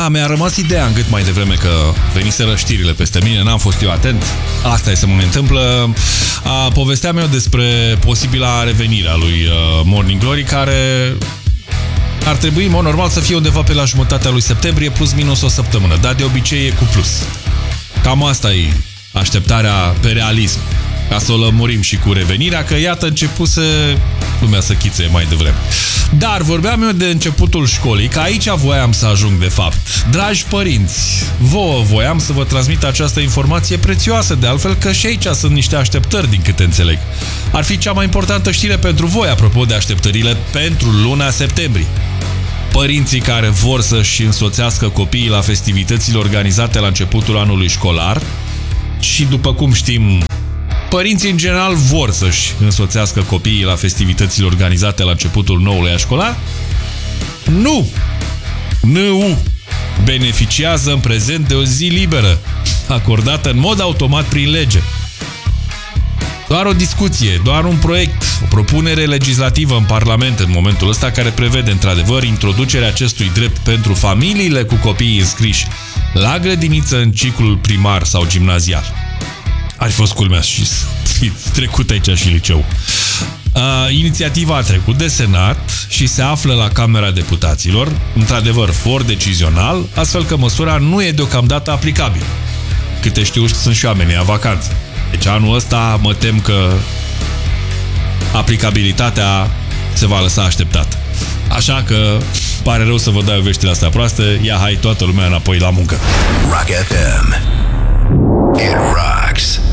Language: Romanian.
Mi-a rămas ideea în gât mai devreme că veniseră știrile peste mine, n-am fost eu atent. Asta e să mă întâmplă. Povesteam eu despre posibila revenire a lui Morning Glory, care ar trebui, în mod normal, să fie undeva pe la jumătatea lui septembrie, plus minus o săptămână, dar de obicei e cu plus. Cam asta e așteptarea pe realism, ca să o lămurim și cu revenirea, că iată începuse lumea să chițe mai devreme. Dar vorbeam eu de începutul școlii, că aici voiam să ajung de fapt. Dragi părinți, vouă voiam să vă transmit această informație prețioasă, de altfel că și aici sunt niște așteptări, din câte înțeleg. Ar fi cea mai importantă știre pentru voi, apropo de așteptările pentru luna septembrie. Părinții care vor să-și însoțească copiii la festivitățile organizate la începutul anului școlar și, după cum știm, părinții în general vor să-și însoțească copiii la festivitățile organizate la începutul noului an școlar, nu beneficiază în prezent de o zi liberă, acordată în mod automat prin lege. Doar o discuție, doar un proiect, o propunere legislativă în Parlament în momentul ăsta care prevede într-adevăr introducerea acestui drept pentru familiile cu copiii înscriși la grădiniță în ciclul primar sau gimnazial. Ar fi fost culmea și trecut aici și liceu. Inițiativa a trecut de Senat și se află la Camera Deputaților, într-adevăr for decizional, astfel că măsura nu e deocamdată aplicabilă. Câte știu, sunt și oamenii a vacanță. Deci anul ăsta mă tem că aplicabilitatea se va lăsa așteptată. Așa că pare rău să vă dau veștile astea proaste. Ia, hai, toată lumea înapoi la muncă. Rock FM. It rocks.